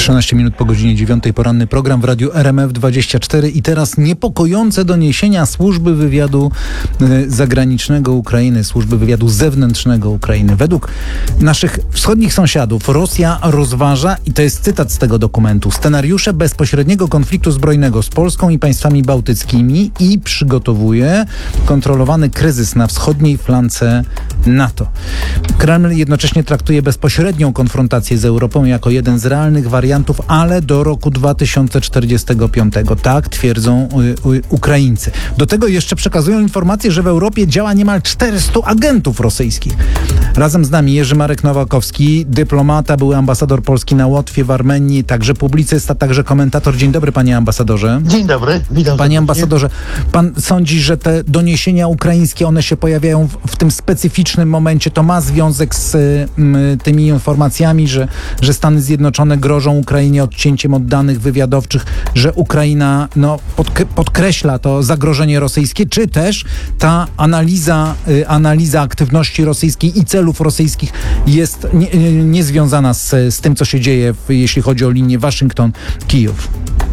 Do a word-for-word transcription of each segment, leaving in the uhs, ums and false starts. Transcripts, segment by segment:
trzynaście minut po godzinie dziewiątej, poranny program w radiu R M F dwadzieścia cztery i teraz niepokojące doniesienia służby wywiadu zagranicznego Ukrainy, służby wywiadu zewnętrznego Ukrainy. Według naszych wschodnich sąsiadów Rosja rozważa, i to jest cytat z tego dokumentu, scenariusze bezpośredniego konfliktu zbrojnego z Polską i państwami bałtyckimi i przygotowuje kontrolowany kryzys na wschodniej flance NATO. Kreml jednocześnie traktuje bezpośrednią konfrontację z Europą jako jeden z realnych wariantów, ale do roku dwa tysiące czterdziestego piątego. Tak twierdzą y, y, Ukraińcy. Do tego jeszcze przekazują informację, że w Europie działa niemal czterystu agentów rosyjskich. Razem z nami Jerzy Marek Nowakowski, dyplomata, były ambasador Polski na Łotwie, w Armenii, także publicysta, także komentator. Dzień dobry, panie ambasadorze. Dzień dobry, witam. Panie ambasadorze, pan sądzi, że te doniesienia ukraińskie, one się pojawiają w, w tym specyficznym momencie, to ma związek z y, tymi informacjami, że, że Stany Zjednoczone grożą Ukrainie odcięciem od danych wywiadowczych, że Ukraina no, podk- podkreśla to zagrożenie rosyjskie, czy też ta analiza, y, analiza aktywności rosyjskiej i celów rosyjskich jest niezwiązana nie z, z tym, co się dzieje, w, jeśli chodzi o linię Waszyngton-Kijów?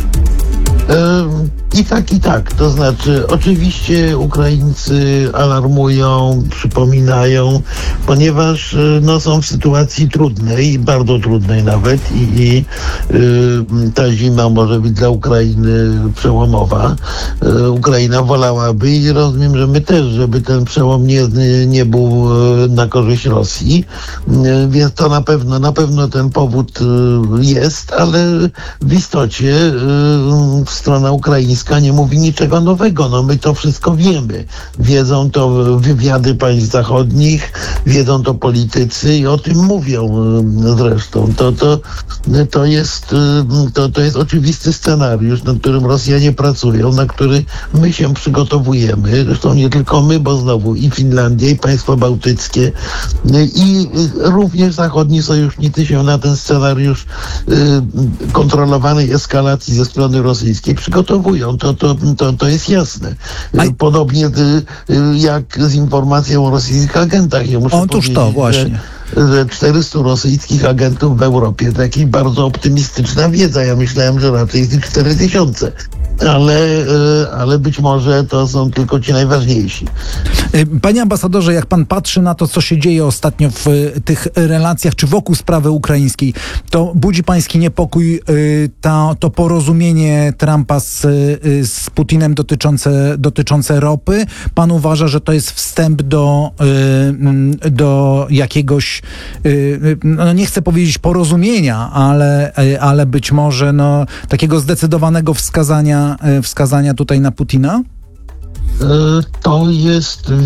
I tak, i tak. To znaczy, oczywiście Ukraińcy alarmują, przypominają, ponieważ no, są w sytuacji trudnej, bardzo trudnej nawet i, i y, ta zima może być dla Ukrainy przełomowa. Y, Ukraina wolałaby i rozumiem, że my też, żeby ten przełom nie, nie był na korzyść Rosji, y, więc to na pewno, na pewno ten powód y, jest, ale w istocie y, strona ukraińska nie mówi niczego nowego. No my to wszystko wiemy. Wiedzą to wywiady państw zachodnich, wiedzą to politycy i o tym mówią zresztą. To, to, to, jest, to, to jest oczywisty scenariusz, nad którym Rosjanie pracują, na który my się przygotowujemy. Zresztą nie tylko my, bo znowu i Finlandia, i państwa bałtyckie, i również zachodni sojusznicy się na ten scenariusz kontrolowanej eskalacji ze strony rosyjskiej przygotowują. To, to, to, to jest jasne. Podobnie jak z informacją o rosyjskich agentach. Ja muszę Otóż to właśnie. Że, że czterystu rosyjskich agentów w Europie, to jakaś bardzo optymistyczna wiedza. Ja myślałem, że raczej jest ich cztery tysiące. Ale, ale być może to są tylko ci najważniejsi. Panie ambasadorze, jak pan patrzy na to, co się dzieje ostatnio w tych relacjach, czy wokół sprawy ukraińskiej, to budzi pański niepokój ta, to porozumienie Trumpa z, z Putinem dotyczące, dotyczące ropy? Pan uważa, że to jest wstęp do, do jakiegoś, no nie chcę powiedzieć porozumienia, ale, ale być może no, takiego zdecydowanego wskazania wskazania tutaj na Putina? To jest